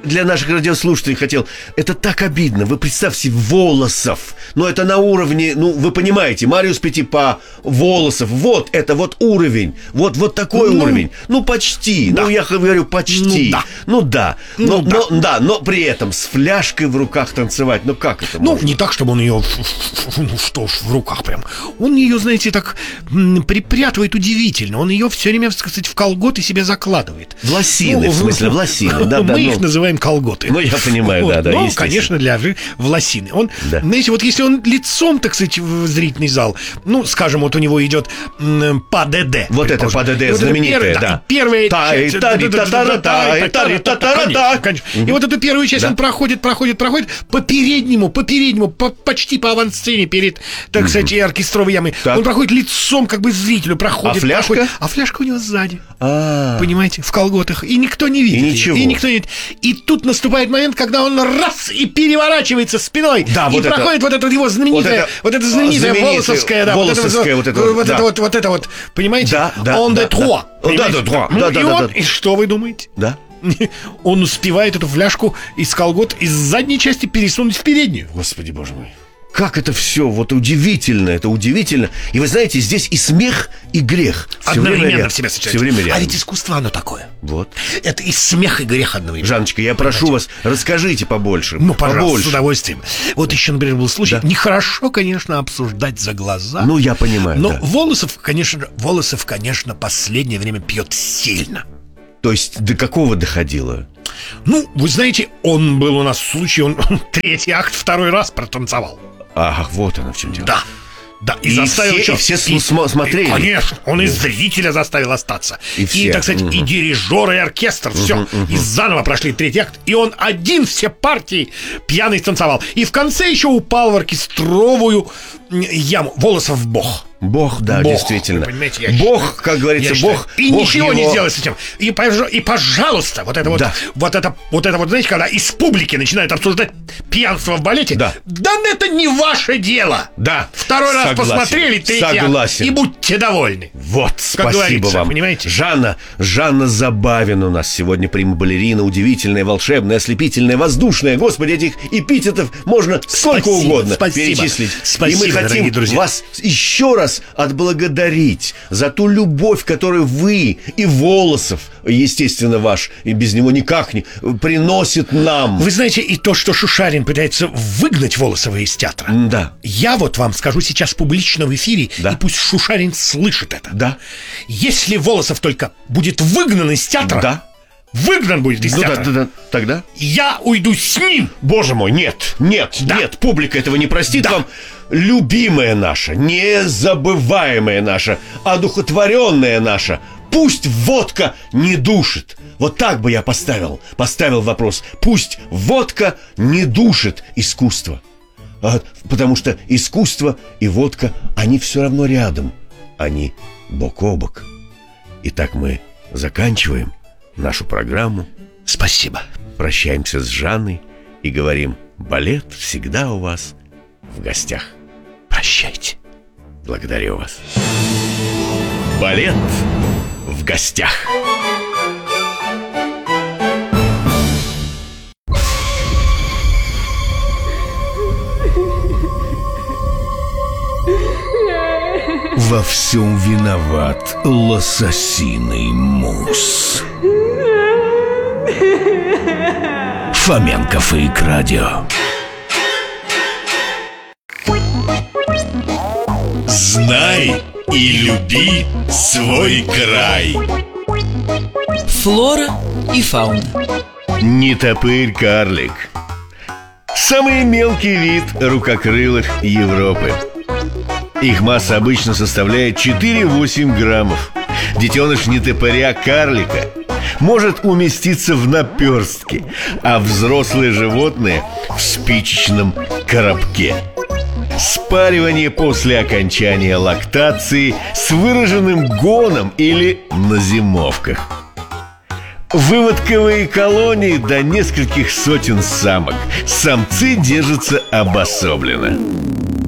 для наших радиослушателей хотел. Это так обидно. Вы представьте, Волосов. Но это на уровне, вы понимаете, Мариус Петипа, Волосов. Вот это вот уровень. Вот такой уровень. Почти. Да. Я говорю, почти. Да. Но при этом с фляжкой в руках танцевать. Как это можно? Не так, чтобы он ее, в руках прям. Он ее, знаете, так припрятывает удивительно. Он ее все время, так сказать, в колготы себе закладывает. В лосины, в смысле, в лосины. Мы их называем колготы. Я понимаю, да, естественно. Конечно, в лосины. Он, знаете, вот если он лицом, так сказать, в зрительный зал, скажем, вот у него идет ПДД. Вот это ПДД знаменитое, да. Первая часть. И вот эту первую часть он проходит по переднему, почти по авансцене перед, так сказать, оркестровой ямой. Он проходит лицом, как бы зрителю, проходит. А фляжка? А фляжка у него сзади. Понимаете, в колготах. И никто не видит. И никто не видит. И тут наступает момент, когда он раз и переворачивается спиной. Да, и проходит вот это его знаменитое, волосовское, вот это, понимаете? Он de trois. И что вы думаете? Да. Он успевает эту фляжку из колгот из задней части пересунуть в переднюю. Господи, боже мой. Как это все удивительно, это удивительно. И вы знаете, здесь и смех, и грех одновременно в себя сочетаются. Все время рядом. А ведь искусство оно такое. Вот. Это и смех, и грех одновременно. Жанночка, я прошу вас, расскажите побольше. Пожалуйста, побольше. с удовольствием. Вот еще, например, был случай. Да. Нехорошо, конечно, обсуждать за глаза. Я понимаю. Но Волосов, конечно, последнее время пьет сильно. То есть до какого доходило? Вы знаете, он был у нас в случае, он третий акт второй раз протанцевал. Ага, вот оно в чем дело. Да, и заставил все смотрели. Конечно, он и зрителя заставил остаться. И так сказать, и дирижер, и оркестр, все. И заново прошли третий акт. И он один все партии пьяный танцевал. И в конце еще упал в оркестровую яму. Волосов бог. Бог, да, Бог, действительно. Бог, как говорится, Бог. И Бог ничего его... не сделать с этим. И пожалуйста, вот это, знаете, когда из публики начинают обсуждать пьянство в балете. Да это не ваше дело. Да. Второй раз посмотрели, третий акт, и будьте довольны. Вот, спасибо вам. Понимаете? Жанна Забавин у нас сегодня прима-балерина, удивительная, волшебная, ослепительная, воздушная. Господи, этих эпитетов можно сколько угодно перечислить. Спасибо, и мы хотим вас еще раз отблагодарить за ту любовь, которую вы и Волосов, естественно, ваш, и без него никак не приносит нам. Вы знаете, и то, что Шушарин пытается выгнать Волосова из театра. Да. Я вот вам скажу сейчас публично в эфире, и пусть Шушарин слышит это. Да. Если Волосов только будет выгнан из театра, выгнан будет из театра, тогда я уйду с ним. Боже мой, нет, публика этого не простит вам. Любимая наша, незабываемая наша, одухотворенная наша, пусть водка не душит. Вот так бы я поставил вопрос. Пусть водка не душит искусство. Потому что искусство и водка, они все равно рядом. Они бок о бок. Итак, мы заканчиваем нашу программу. Спасибо. Прощаемся с Жанной и говорим: балет всегда у вас в гостях. Прощайте. Благодарю вас. Балет в гостях. Во всем виноват лососиный мусс. Фоменко Фейк Радио. Знай и люби свой край. Флора и фауна. Нетопырь-карлик. Самый мелкий вид рукокрылых Европы. Их масса обычно составляет 4-8 граммов. Детеныш нетопыря-карлика может уместиться в наперстке, а взрослые животные в спичечном коробке. Спаривание после окончания лактации с выраженным гоном или на зимовках. Выводковые колонии до нескольких сотен самок. Самцы держатся обособленно.